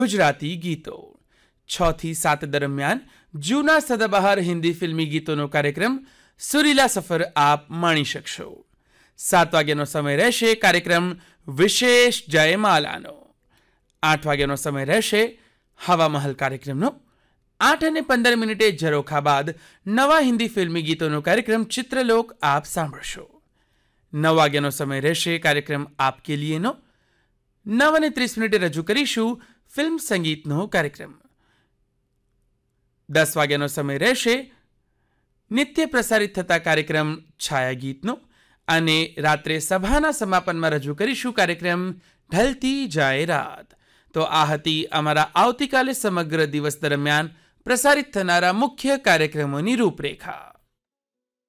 ગુજરાતી ગીતો 6 થી 7 દરમિયાન જૂના સદાબહાર હિન્દી ફિલ્મી ગીતોનો કાર્યક્રમ સુરીલા સફર આપ માણી શકશો. 7 વાગ્યાનો સમય રહેશે કાર્યક્રમ વિશેષ જયમાલાનો. 8 વાગ્યાનો સમય રહેશે હવા મહલ કાર્યક્રમનો. 8:15 ઝરોખા બાદ નવા હિન્દી ફિલ્મી ગીતોનો કાર્યક્રમ ચિત્રલોક આપ સાંભળશો. 9 વાગ્યાનો સમય રહેશે કાર્યક્રમ આપ કે લીએનો. 9:30 રજૂ કરીશું ફિલ્મ સંગીતનો કાર્યક્રમ. 10 વાગ્યાનો સમય રહેશે નિત્ય પ્રસારિત થતા કાર્યક્રમ છાયા ગીતનો. અને રાત્રે સભાના સમાપનમાં રજૂ કરીશું કાર્યક્રમ ઢલતી જાય રાત. તો આ હતી અમારા આવતીકાલે સમગ્ર દિવસ દરમિયાન પ્રસારિત થનારા મુખ્ય કાર્યક્રમોની રૂપરેખા.